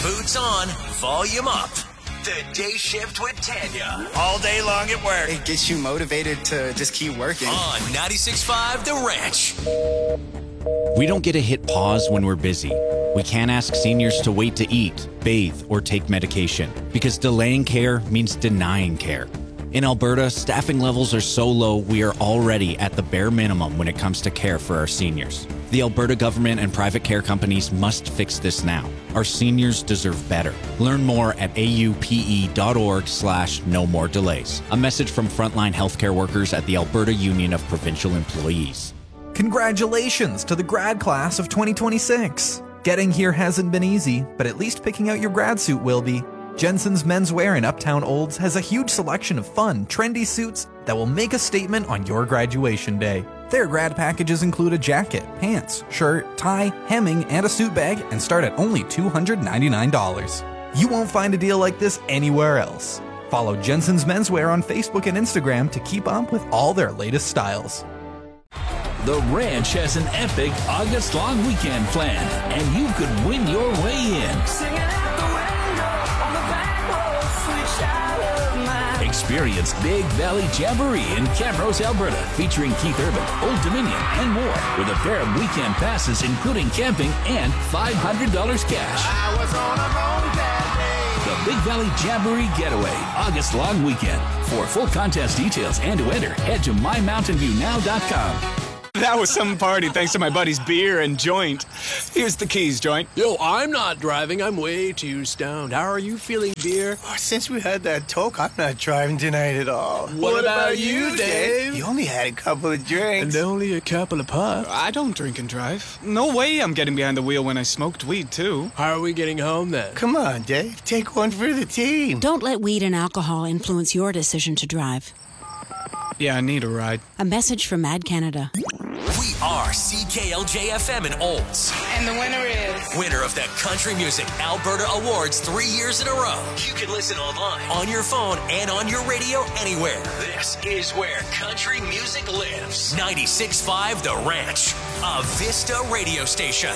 Boots on, volume up. The Day Shift with Tanya. All day long at work. It gets you motivated to just keep working. On 96.5 The Ranch. We don't get to hit pause when we're busy. We can't ask seniors to wait to eat, bathe, or take medication because delaying care means denying care. In Alberta, staffing levels are so low we are already at the bare minimum when it comes to care for our seniors. The Alberta government and private care companies must fix this now. Our seniors deserve better. Learn more at aupe.org/no more delays. A message from frontline healthcare workers at the Alberta Union of Provincial Employees. Congratulations to the grad class of 2026. Getting here hasn't been easy, but at least picking out your grad suit will be. Jensen's Menswear in Uptown Olds has a huge selection of fun, trendy suits that will make a statement on your graduation day. Their grad packages include a jacket, pants, shirt, tie, hemming, and a suit bag, and start at only $299. You won't find a deal like this anywhere else. Follow Jensen's Menswear on Facebook and Instagram to keep up with all their latest styles. The Ranch has an epic August-long weekend planned, and you could win your way in. Experience Big Valley Jamboree in Camrose, Alberta, featuring Keith Urban, Old Dominion, and more, with a pair of weekend passes including camping and $500 cash. I was on a road that day. The Big Valley Jamboree Getaway, August-long weekend. For full contest details and to enter, head to mymountainviewnow.com. That was some party thanks to my buddy's beer and joint. Here's the keys, joint. Yo, I'm not driving. I'm way too stoned. How are you feeling, dear? Oh, since we had that talk, I'm not driving tonight at all. What about you, Dave? You only had a couple of drinks. And only a couple of puffs. I don't drink and drive. No way I'm getting behind the wheel when I smoked weed, too. How are we getting home, then? Come on, Dave. Take one for the team. Don't let weed and alcohol influence your decision to drive. Yeah, I need a ride. A message from Mad Canada. We are CKLJ-FM in Olds. And the winner is... Winner of the Country Music Alberta Awards 3 years in a row. You can listen online, on your phone, and on your radio anywhere. This is where country music lives. 96.5 The Ranch, a Vista radio station.